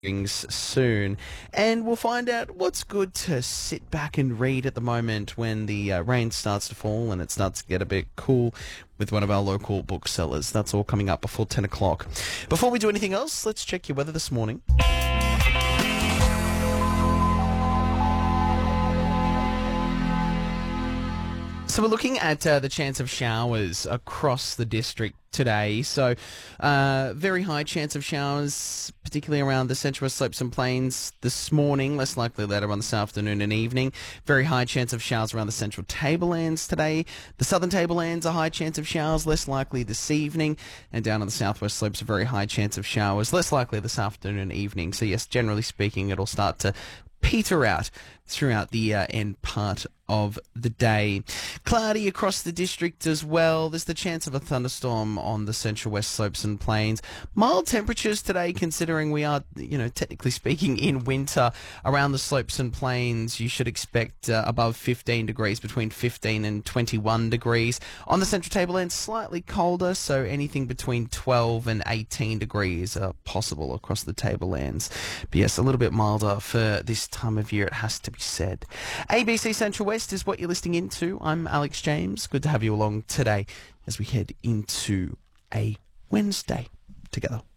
soon, and we'll find out what's good to sit back and read at the moment when the rain starts to fall and it starts to get a bit cool with one of our local booksellers. That's all coming up before 10 o'clock. Before we do anything else, let's check your weather this morning. So we're looking at the chance of showers across the district today. So very high chance of showers, particularly around the Central West Slopes and Plains this morning, less likely later on this afternoon and evening. Very high chance of showers around the Central Tablelands today. The Southern Tablelands, a high chance of showers, less likely this evening. And down on the Southwest Slopes, a very high chance of showers, less likely this afternoon and evening. So yes, generally speaking, it'll start to peter out throughout the end part of the day. Cloudy across the district as well. There's the chance of a thunderstorm on the Central West Slopes and Plains. Mild temperatures today, considering we are, technically speaking, in winter. Around the slopes and plains, you should expect above 15 degrees, between 15 and 21 degrees. On the Central Tablelands, slightly colder, so anything between 12 and 18 degrees are possible across the Tablelands. But yes, a little bit milder for this time of year, it has to be said. ABC Central West is what you're listening into. I'm Alex James. Good to have you along today as we head into a Wednesday together.